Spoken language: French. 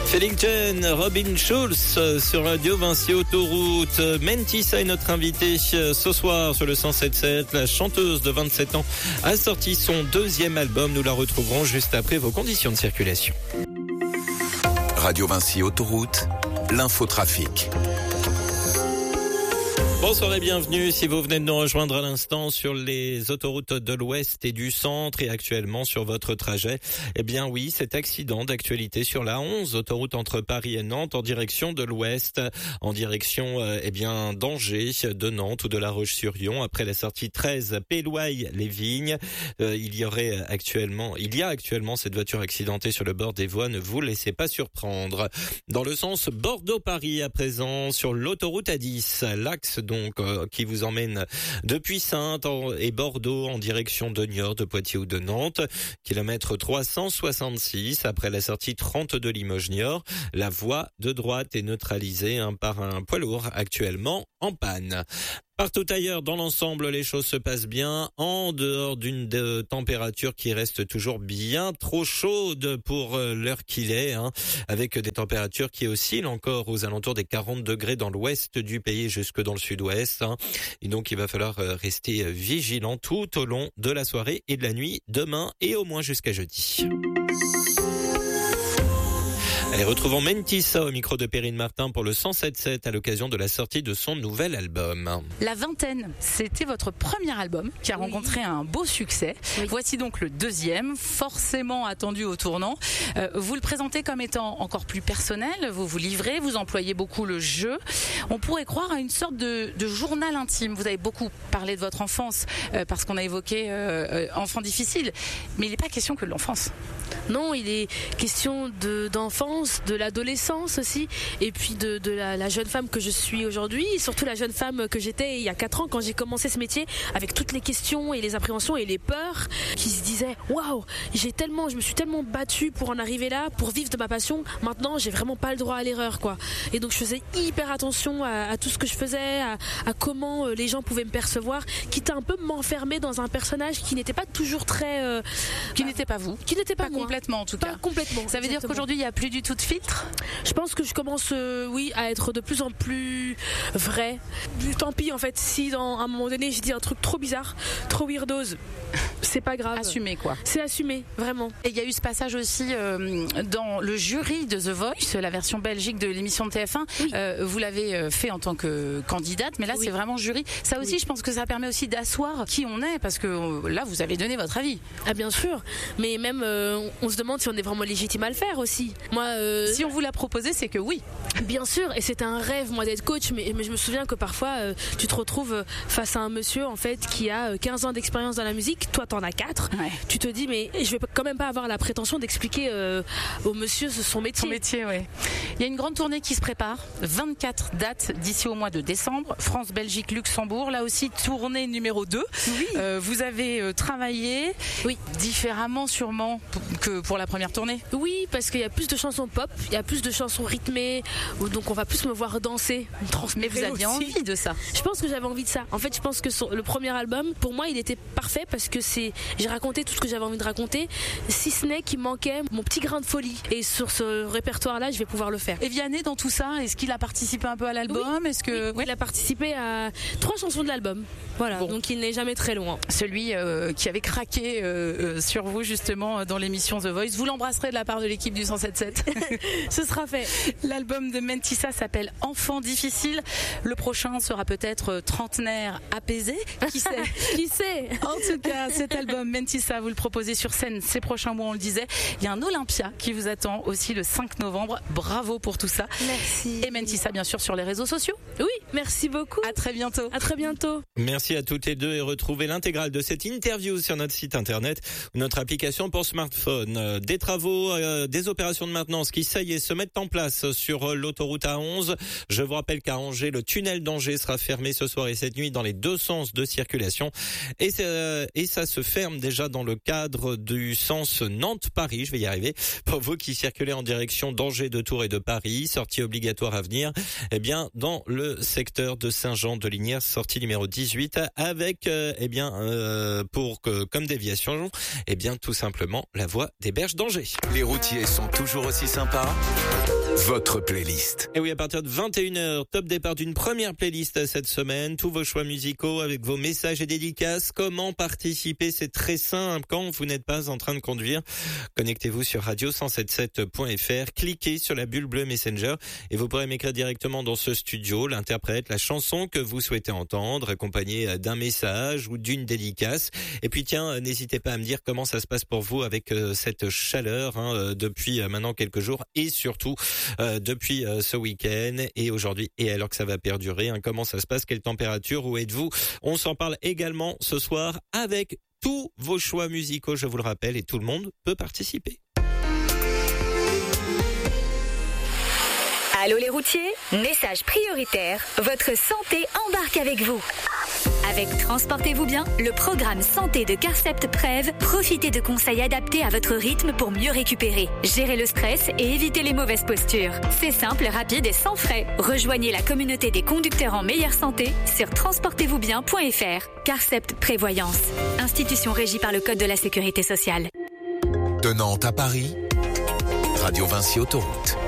Félix Jen, Robin Schulz sur Radio Vinci Autoroute. Mentissa est notre invitée ce soir sur le 107.7. La chanteuse de 27 ans a sorti son deuxième album. Nous la retrouverons juste après vos conditions de circulation. Radio Vinci Autoroute, l'infotrafic. Bonsoir et bienvenue si vous venez de nous rejoindre à l'instant sur les autoroutes de l'Ouest et du Centre et actuellement sur votre trajet. Eh bien oui, cet accident d'actualité sur la 11, autoroute entre Paris et Nantes en direction de l'Ouest, en direction d'Angers, de Nantes ou de La Roche-sur-Yon après la sortie 13 Pélouaille-les-Vignes. Il y a actuellement cette voiture accidentée sur le bord des voies, ne vous laissez pas surprendre. Dans le sens Bordeaux-Paris à présent sur l'autoroute A10, l'axe qui vous emmène depuis Saintes et Bordeaux en direction de Niort, de Poitiers ou de Nantes. Kilomètre 366 après la sortie 30 de Limoges-Niort. La voie de droite est neutralisée par un poids lourd actuellement en panne. Partout ailleurs, dans l'ensemble, les choses se passent bien, en dehors d'une température qui reste toujours bien trop chaude pour l'heure qu'il est, avec des températures qui oscillent encore aux alentours des 40 degrés dans l'ouest du pays jusque dans le sud-ouest. Et donc, il va falloir rester vigilant tout au long de la soirée et de la nuit, demain et au moins jusqu'à jeudi. Allez, retrouvons Mentissa au micro de Perrine Martin pour le 107.7 à l'occasion de la sortie de son nouvel album. La Vingtaine, c'était votre premier album qui a rencontré un beau succès. Oui. Voici donc le deuxième, forcément attendu au tournant. Vous le présentez comme étant encore plus personnel, vous vous livrez, vous employez beaucoup le jeu. On pourrait croire à une sorte de journal intime. Vous avez beaucoup parlé de votre enfance parce qu'on a évoqué enfant difficile, mais il n'est pas question que de l'enfance. Non, il est question d'enfance, de l'adolescence aussi, et puis de la jeune femme que je suis aujourd'hui, et surtout la jeune femme que j'étais il y a 4 ans quand j'ai commencé ce métier, avec toutes les questions et les appréhensions et les peurs, qui se disaient waouh, je me suis tellement battue pour en arriver là, pour vivre de ma passion. Maintenant, j'ai vraiment pas le droit à l'erreur, quoi. Et donc je faisais hyper attention à tout ce que je faisais, à comment les gens pouvaient me percevoir, quitte à un peu m'enfermer dans un personnage qui n'était pas toujours très qui n'était pas vous, qui n'était pas complètement en tout cas. Pas complètement. Ça veut dire qu'aujourd'hui il n'y a plus du tout de filtre. Je pense que je commence à être de plus en plus vrai. Tant pis en fait si à un moment donné je dis un truc trop bizarre, trop weirdos, c'est pas grave. Assumé quoi. C'est assumé, vraiment. Et il y a eu ce passage aussi dans le jury de The Voice, la version belgique de l'émission de TF1. Oui. Vous l'avez fait en tant que candidate, mais là c'est vraiment jury. Ça aussi, je pense que ça permet aussi d'asseoir qui on est, parce que là vous avez donné votre avis. Ah bien sûr, mais même on se demande si on est vraiment légitime à le faire aussi. Moi, si on vous l'a proposé, c'est que oui. Bien sûr, et c'était un rêve moi d'être coach, mais je me souviens que parfois tu te retrouves face à un monsieur en fait qui a 15 ans d'expérience dans la musique, toi t'en as 4. Ouais. Tu te dis mais je vais quand même pas avoir la prétention d'expliquer au monsieur son métier. Son métier, oui. Il y a une grande tournée qui se prépare, 24 dates d'ici au mois de décembre, France, Belgique, Luxembourg, là aussi tournée numéro 2. Oui. Vous avez travaillé différemment sûrement que pour la première tournée. Oui, parce qu'il y a plus de chansons pop, il y a plus de chansons rythmées, donc on va plus me voir danser, me transmettre. Mais vous aviez envie de ça? Je pense que j'avais envie de ça. En fait, je pense que le premier album, pour moi, il était parfait parce que j'ai raconté tout ce que j'avais envie de raconter, si ce n'est qu'il manquait mon petit grain de folie. Et sur ce répertoire-là, je vais pouvoir le faire. Et Vianney, dans tout ça, est-ce qu'il a participé un peu à l'album? Oui. Il a participé à 3 chansons de l'album. Voilà, bon. Donc il n'est jamais très loin. Celui qui avait craqué sur vous justement dans l'émission The Voice, vous l'embrasserez de la part de l'équipe du 107.7. Ce sera fait. L'album de Mentissa s'appelle Enfant difficile. Le prochain sera peut-être trentenaire apaisé. Qui sait? Qui sait? En tout cas, cet album Mentissa, vous le proposez sur scène ces prochains mois, on le disait. Il y a un Olympia qui vous attend aussi le 5 novembre. Bravo pour tout ça. Merci. Et Mentissa, bien sûr, sur les réseaux sociaux. Oui, merci beaucoup. À très bientôt. À très bientôt. Merci à toutes les deux et retrouvez l'intégrale de cette interview sur notre site internet ou notre application pour smartphone. Des travaux, des opérations de maintenance qui, ça y est, se mettent en place sur l'autoroute A11. Je vous rappelle qu'à Angers, le tunnel d'Angers sera fermé ce soir et cette nuit dans les 2 sens de circulation. Et ça se ferme déjà dans le cadre du sens Nantes-Paris. Je vais y arriver. Pour vous qui circulez en direction d'Angers, de Tours et de Paris, sortie obligatoire à venir, eh bien, dans le secteur de Saint-Jean-de-Lignières, sortie numéro 18, avec, comme déviation, tout simplement, la voie des Berges d'Angers. Les routiers sont toujours aussi sympa, votre playlist. Et oui, à partir de 21h, top départ d'une première playlist cette semaine. Tous vos choix musicaux avec vos messages et dédicaces. Comment participer? C'est très simple. Quand vous n'êtes pas en train de conduire, connectez-vous sur radio177.fr. Cliquez sur la bulle bleue Messenger et vous pourrez m'écrire directement dans ce studio l'interprète, la chanson que vous souhaitez entendre, accompagnée d'un message ou d'une dédicace. Et puis tiens, n'hésitez pas à me dire comment ça se passe pour vous avec cette chaleur depuis maintenant quelques jours et surtout depuis ce week-end et aujourd'hui, et alors que ça va perdurer, comment ça se passe, quelle température, où êtes-vous? On s'en parle également ce soir avec tous vos choix musicaux, je vous le rappelle, et tout le monde peut participer. Allô les routiers, message prioritaire, votre santé embarque avec vous. Avec Transportez-vous bien, le programme santé de Carcept Prev, profitez de conseils adaptés à votre rythme pour mieux récupérer, gérer le stress et éviter les mauvaises postures. C'est simple, rapide et sans frais. Rejoignez la communauté des conducteurs en meilleure santé sur transportezvousbien.fr. Carcept Prévoyance, institution régie par le Code de la Sécurité sociale. De Nantes à Paris, Radio Vinci Autoroute.